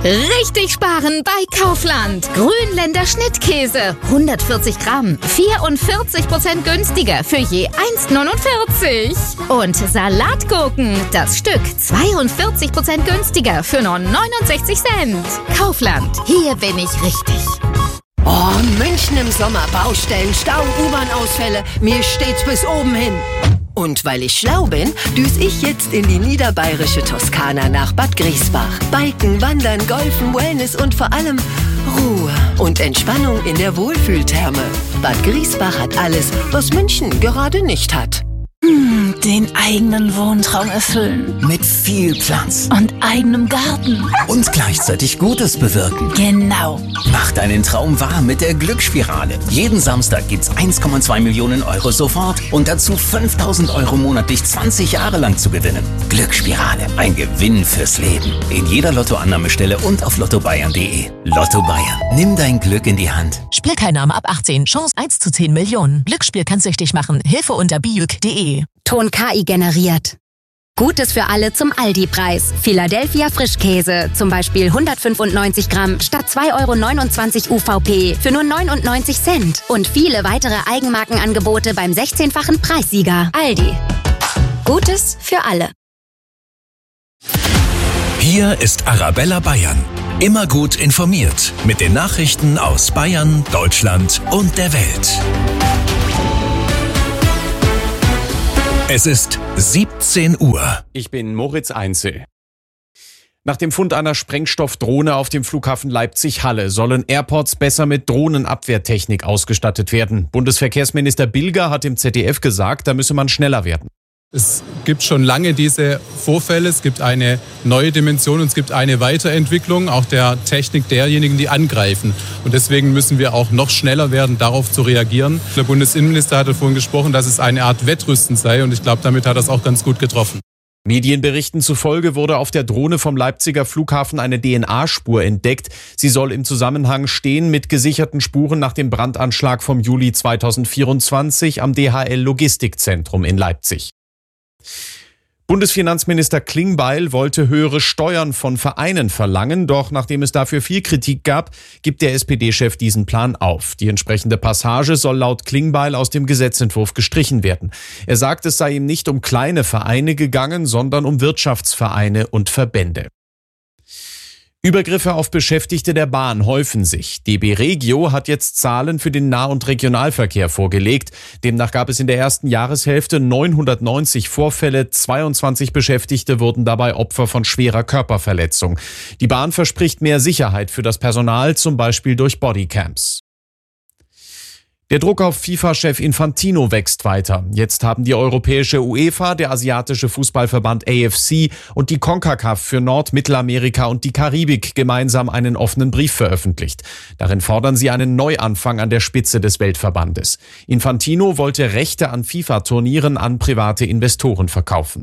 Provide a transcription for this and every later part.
Richtig sparen bei Kaufland. Grünländer Schnittkäse. 140 Gramm. 44% günstiger für je 1,49. Und Salatgurken. Das Stück 42% günstiger für nur 69 Cent. Kaufland. Hier bin ich richtig. Oh, München im Sommer. Baustellen, Stau, U-Bahn-Ausfälle. Mir steht's bis oben hin. Und weil ich schlau bin, düse ich jetzt in die niederbayerische Toskana nach Bad Griesbach. Biken, Wandern, Golfen, Wellness und vor allem Ruhe und Entspannung in der Wohlfühltherme. Bad Griesbach hat alles, was München gerade nicht hat. Den eigenen Wohntraum erfüllen. Mit viel Platz. Und eigenem Garten. Und gleichzeitig Gutes bewirken. Genau. Mach deinen Traum wahr mit der Glücksspirale. Jeden Samstag gibt's 1,2 Millionen Euro sofort und dazu 5.000 Euro monatlich 20 Jahre lang zu gewinnen. Glücksspirale. Ein Gewinn fürs Leben. In jeder Lottoannahmestelle und auf lottobayern.de. Lotto Bayern. Nimm dein Glück in die Hand. Spielteilnahme ab 18. Chance 1 zu 10 Millionen. Glücksspiel kann süchtig machen. Hilfe unter biuk.de. Ton KI generiert. Gutes für alle zum Aldi-Preis. Philadelphia Frischkäse, zum Beispiel 195 Gramm statt 2,29 € UVP für nur 99 Cent. Und viele weitere Eigenmarkenangebote beim 16-fachen Preissieger. Aldi. Gutes für alle. Hier ist Arabella Bayern. Immer gut informiert mit den Nachrichten aus Bayern, Deutschland und der Welt. Es ist 17 Uhr. Ich bin Moritz Einzel. Nach dem Fund einer Sprengstoffdrohne auf dem Flughafen Leipzig-Halle sollen Airports besser mit Drohnenabwehrtechnik ausgestattet werden. Bundesverkehrsminister Bilger hat im ZDF gesagt, da müsse man schneller werden. Es gibt schon lange diese Vorfälle, es gibt eine neue Dimension und es gibt eine Weiterentwicklung auch der Technik derjenigen, die angreifen. Und deswegen müssen wir auch noch schneller werden, darauf zu reagieren. Der Bundesinnenminister hatte vorhin gesprochen, dass es eine Art Wettrüsten sei und ich glaube, damit hat er es auch ganz gut getroffen. Medienberichten zufolge wurde auf der Drohne vom Leipziger Flughafen eine DNA-Spur entdeckt. Sie soll im Zusammenhang stehen mit gesicherten Spuren nach dem Brandanschlag vom Juli 2024 am DHL-Logistikzentrum in Leipzig. Bundesfinanzminister Klingbeil wollte höhere Steuern von Vereinen verlangen, doch nachdem es dafür viel Kritik gab, gibt der SPD-Chef diesen Plan auf. Die entsprechende Passage soll laut Klingbeil aus dem Gesetzentwurf gestrichen werden. Er sagt, es sei ihm nicht um kleine Vereine gegangen, sondern um Wirtschaftsvereine und Verbände. Übergriffe auf Beschäftigte der Bahn häufen sich. DB Regio hat jetzt Zahlen für den Nah- und Regionalverkehr vorgelegt. Demnach gab es in der ersten Jahreshälfte 990 Vorfälle, 22 Beschäftigte wurden dabei Opfer von schwerer Körperverletzung. Die Bahn verspricht mehr Sicherheit für das Personal, zum Beispiel durch Bodycams. Der Druck auf FIFA-Chef Infantino wächst weiter. Jetzt haben die europäische UEFA, der asiatische Fußballverband AFC und die CONCACAF für Nord-, Mittelamerika und die Karibik gemeinsam einen offenen Brief veröffentlicht. Darin fordern sie einen Neuanfang an der Spitze des Weltverbandes. Infantino wollte Rechte an FIFA-Turnieren an private Investoren verkaufen.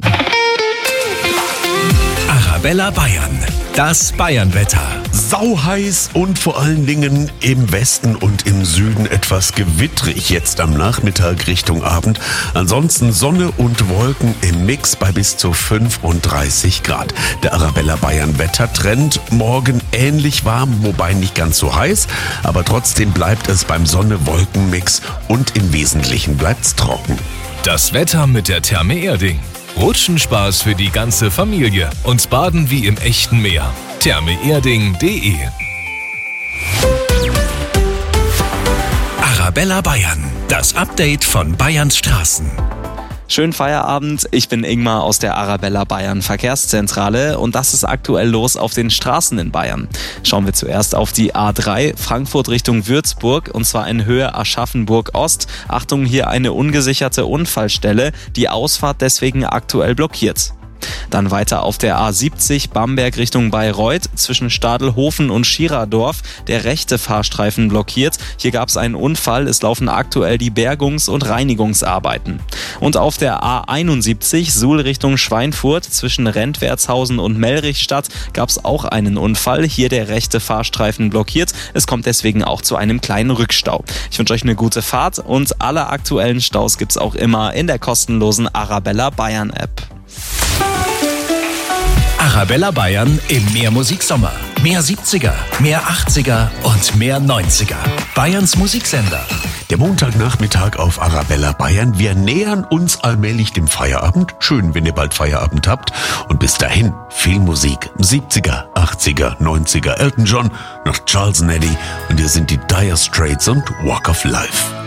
Arabella Bayern. Das Bayernwetter. Sauheiß und vor allen Dingen im Westen und im Süden etwas gewittrig jetzt am Nachmittag Richtung Abend. Ansonsten Sonne und Wolken im Mix bei bis zu 35 Grad. Der Arabella Bayern Wettertrend morgen ähnlich warm, wobei nicht ganz so heiß, aber trotzdem bleibt es beim Sonne-Wolken-Mix und im Wesentlichen bleibt's trocken. Das Wetter mit der Therme Erding. Rutschenspaß für die ganze Familie und Baden wie im echten Meer. thermeerding.de. Arabella Bayern. Das Update von Bayerns Straßen. Schönen Feierabend, ich bin Ingmar aus der Arabella Bayern Verkehrszentrale und das ist aktuell los auf den Straßen in Bayern. Schauen wir zuerst auf die A3 Frankfurt Richtung Würzburg und zwar in Höhe Aschaffenburg Ost. Achtung, hier eine ungesicherte Unfallstelle, die Ausfahrt deswegen aktuell blockiert. Dann weiter auf der A70 Bamberg Richtung Bayreuth zwischen Stadelhofen und Schirardorf. Der rechte Fahrstreifen blockiert. Hier gab es einen Unfall. Es laufen aktuell die Bergungs- und Reinigungsarbeiten. Und auf der A71 Suhl Richtung Schweinfurt zwischen Rentwertshausen und Mellrichstadt gab es auch einen Unfall. Hier der rechte Fahrstreifen blockiert. Es kommt deswegen auch zu einem kleinen Rückstau. Ich wünsche euch eine gute Fahrt und alle aktuellen Staus gibt's auch immer in der kostenlosen Arabella Bayern App. Arabella Bayern im Mehrmusik Sommer. Mehr 70er, mehr 80er und mehr 90er. Bayerns Musiksender. Der Montagnachmittag auf Arabella Bayern. Wir nähern uns allmählich dem Feierabend. Schön, wenn ihr bald Feierabend habt. Und bis dahin viel Musik. 70er, 80er, 90er. Elton John, noch Charles Neddy. Und hier sind die Dire Straits und Walk of Life.